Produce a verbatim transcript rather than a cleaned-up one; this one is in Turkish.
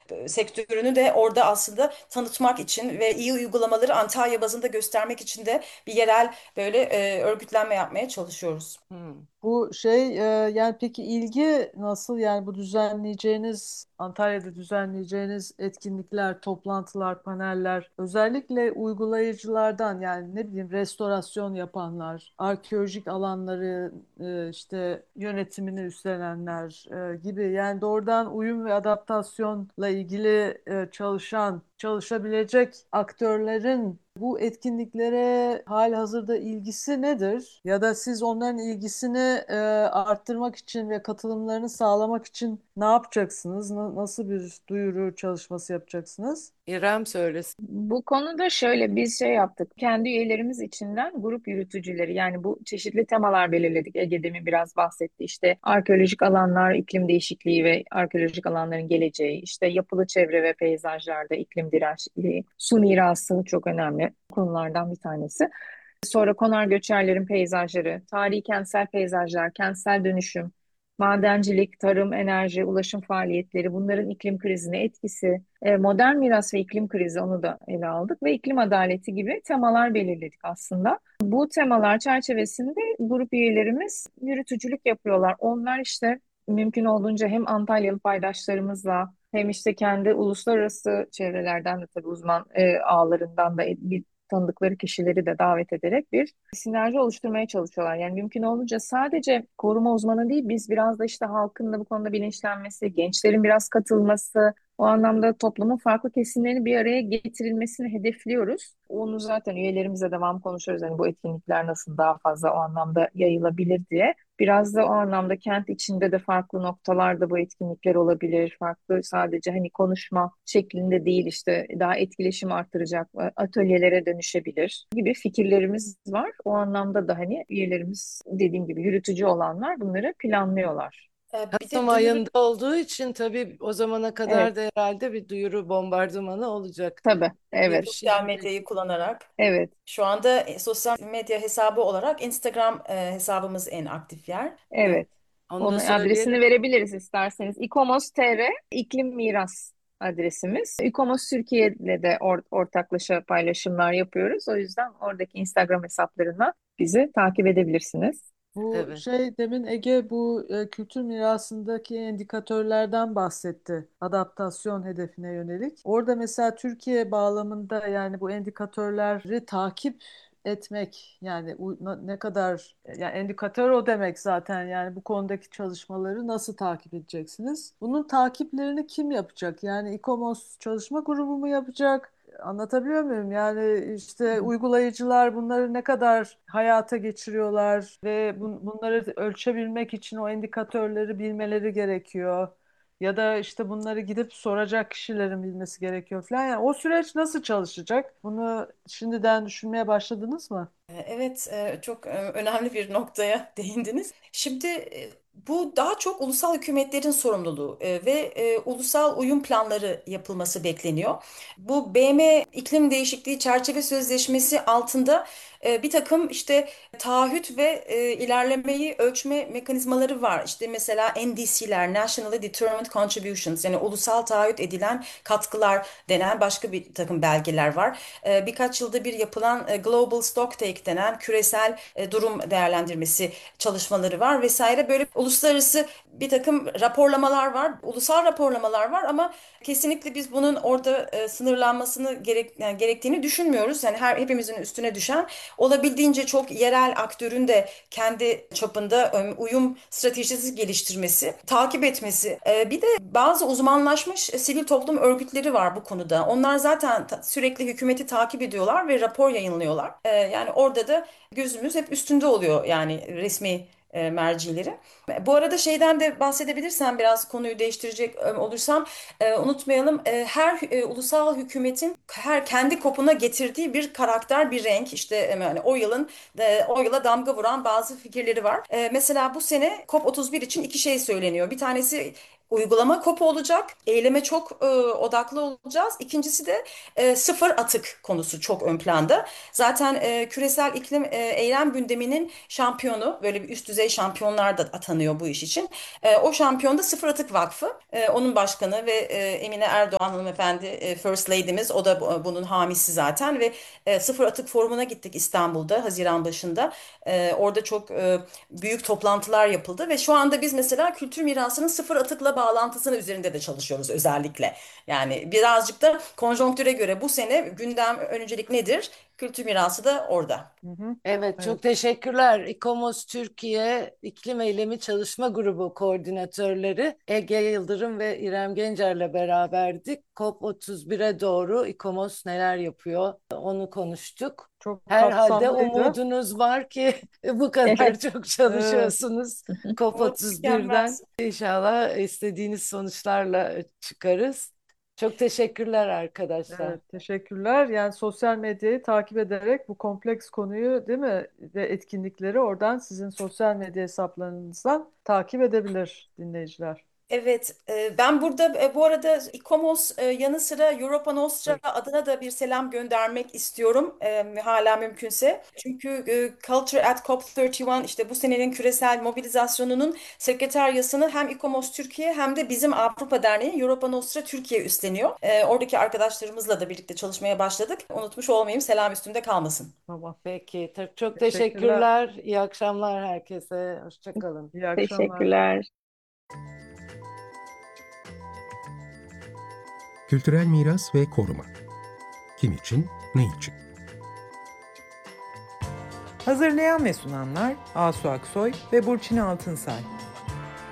e, sektörünü de orada aslında tanıtmak için ve iyi uygulamaları Antalya bazında göstermek için de bir yerel böyle e, örgütlenme yapmaya çalışıyoruz. Hmm. Bu şey e, yani peki ilgi nasıl, yani bu düzenleyeceğiniz, Antalya'da düzenleyeceğiniz etkinlikler, toplantılar, paneller özellikle uygulayıcılardan, yani ne bileyim restorasyon yapanlar, arkeolojik alanları e, işte yönetimini üstlenenler e, gibi, yani doğrudan uyum ve adaptasyonla ilgili e, çalışan, çalışabilecek aktörlerin bu etkinliklere halihazırda ilgisi nedir? Ya da siz onların ilgisini e, arttırmak için ve katılımlarını sağlamak için ne yapacaksınız? Na- nasıl bir duyuru çalışması yapacaksınız? İrem söylesin. Bu konuda şöyle biz şey yaptık. Kendi üyelerimiz içinden grup yürütücüleri, yani bu çeşitli temalar belirledik. Ege demin biraz bahsetti. İşte arkeolojik alanlar, iklim değişikliği ve arkeolojik alanların geleceği, işte yapılı çevre ve peyzajlarda iklim dirençliği, su mirası çok önemli konulardan bir tanesi. Sonra konar göçerlerin peyzajları, tarihi kentsel peyzajlar, kentsel dönüşüm, madencilik, tarım, enerji, ulaşım faaliyetleri, bunların iklim krizine etkisi, e, modern miras ve iklim krizi, onu da ele aldık ve iklim adaleti gibi temalar belirledik aslında. Bu temalar çerçevesinde grup üyelerimiz yürütücülük yapıyorlar. Onlar işte mümkün olduğunca hem Antalyalı paydaşlarımızla hem işte kendi uluslararası çevrelerden de tabii uzman e, ağlarından da bir tanıdıkları kişileri de davet ederek bir sinerji oluşturmaya çalışıyorlar. Yani mümkün olunca sadece koruma uzmanı değil, biz biraz da işte halkın da bu konuda bilinçlenmesi, gençlerin biraz katılması, o anlamda toplumun farklı kesimlerini bir araya getirilmesini hedefliyoruz. Onu zaten üyelerimize devam konuşuyoruz. Yani bu etkinlikler nasıl daha fazla o anlamda yayılabilir diye. Biraz da o anlamda kent içinde de farklı noktalarda bu etkinlikler olabilir. Farklı, sadece hani konuşma şeklinde değil, işte daha etkileşim artıracak atölyelere dönüşebilir gibi fikirlerimiz var. O anlamda da hani üyelerimiz, dediğim gibi yürütücü olanlar, bunları planlıyorlar. E, bir de Kasım duyuru. ayında olduğu için tabii o zamana Evet, kadar da herhalde bir duyuru bombardımanı olacak. tabii, Bir evet, Sosyal şimdi medyayı kullanarak. evet, Şu anda e, sosyal medya hesabı olarak Instagram e, hesabımız en aktif yer. E, evet. onu da Onun adresini söyleyelim. verebiliriz isterseniz. ikomos nokta tr iklim miras adresimiz. ikomos Türkiye'yle de or ortaklaşa paylaşımlar yapıyoruz. O yüzden oradaki Instagram hesaplarına bizi takip edebilirsiniz. Bu Evet. şey, demin Ege bu e, kültür mirasındaki indikatörlerden bahsetti. Adaptasyon hedefine yönelik. Orada mesela Türkiye bağlamında, yani bu indikatörleri takip etmek, yani u- na- ne kadar, yani indikatör o demek zaten, yani bu konudaki çalışmaları nasıl takip edeceksiniz? Bunun takiplerini kim yapacak? Yani İKOMOS çalışma grubu mu yapacak? Anlatabiliyor muyum? Yani işte uygulayıcılar bunları ne kadar hayata geçiriyorlar ve bun- bunları ölçebilmek için o indikatörleri bilmeleri gerekiyor. Ya da işte bunları gidip soracak kişilerin bilmesi gerekiyor falan. Yani o süreç nasıl çalışacak? Bunu şimdiden düşünmeye başladınız mı? E, Evet, e, çok e, önemli bir noktaya değindiniz. Şimdi e, bu daha çok ulusal hükümetlerin sorumluluğu e, ve e, ulusal uyum planları yapılması bekleniyor. Bu B M İklim Değişikliği Çerçeve Sözleşmesi altında e, bir takım işte taahhüt ve e, ilerlemeyi ölçme mekanizmaları var. İşte mesela N D C'ler, Nationally Determined Contributions, yani ulusal taahhüt edilen katkılar denen başka bir takım belgeler var. E, birkaç yılda bir yapılan e, Global Stocktake denen küresel e, durum değerlendirmesi çalışmaları var vesaire. Böyle uluslararası bir takım raporlamalar var, ulusal raporlamalar var ama kesinlikle biz bunun orada e, sınırlanmasını gerek, yani gerektiğini düşünmüyoruz. Yani her hepimizin üstüne düşen olabildiğince çok yerel aktörün de kendi çapında e, uyum stratejisi geliştirmesi, takip etmesi. E, bir de bazı uzmanlaşmış e, sivil toplum örgütleri var bu konuda. Onlar zaten ta- sürekli hükümeti takip ediyorlar ve rapor yayınlıyorlar. E, yani orada da gözümüz hep üstünde oluyor, yani resmi e, mercileri. Bu arada şeyden de bahsedebilirsem, biraz konuyu değiştirecek e, olursam, e, unutmayalım, e, her e, ulusal hükümetin her kendi kopuna getirdiği bir karakter, bir renk, işte e, yani o yılın e, o yıla damga vuran bazı fikirleri var. E, mesela bu sene COP otuz bir için iki şey söyleniyor. Bir tanesi uygulama kopu olacak. Eyleme çok e, odaklı olacağız. İkincisi de e, sıfır atık konusu çok ön planda. Zaten e, küresel iklim e, eylem gündeminin şampiyonu, böyle bir üst düzey şampiyonlar da atanıyor bu iş için. E, o şampiyon da Sıfır Atık Vakfı. E, onun başkanı ve e, Emine Erdoğan hanımefendi, e, First Lady'miz. O da bu- bunun hamisi zaten ve e, Sıfır Atık Forumu'na gittik İstanbul'da Haziran başında. E, orada çok e, büyük toplantılar yapıldı ve şu anda biz mesela kültür mirasının sıfır atıkla bağlantısını üzerinde de çalışıyoruz özellikle. Yani birazcık da konjonktüre göre bu sene gündem öncelik nedir? Kültür mirası da orada. Hı hı. Evet, Evet. çok teşekkürler. İKOMOS Türkiye İklim Eylemi Çalışma Grubu koordinatörleri Ege Yıldırım ve İrem Gencer'le beraberdik. COP otuz bire doğru İKOMOS neler yapıyor onu konuştuk. Çok Herhalde kapsamlıydı. umudunuz var ki bu kadar Evet. çok Evet. çalışıyorsunuz COP Umut otuz birden. tükenmez. İnşallah istediğiniz sonuçlarla çıkarız. Çok teşekkürler arkadaşlar. Evet, teşekkürler. Yani sosyal medyayı takip ederek bu kompleks konuyu, değil mi, ve etkinlikleri oradan sizin sosyal medya hesaplarınızdan takip edebilir dinleyiciler. Evet, e, ben burada e, bu arada İKOMOS e, yanı sıra Europa Nostra Evet. adına da bir selam göndermek istiyorum e, hala mümkünse. Çünkü e, Culture at COP otuz bir işte bu senenin küresel mobilizasyonunun sekreteryasını hem İKOMOS Türkiye hem de bizim Avrupa Derneği Europa Nostra Türkiye üstleniyor. E, oradaki arkadaşlarımızla da birlikte çalışmaya başladık. Unutmuş olmayayım, selam üstümde kalmasın. Tamam. Peki, te- çok Teşekkürler. teşekkürler. İyi akşamlar herkese. Hoşça kalın. İyi akşamlar. Teşekkürler. Kültürel miras ve koruma. Kim için, ne için? Hazırlayan ve sunanlar Asu Aksoy ve Burçin Altınsay.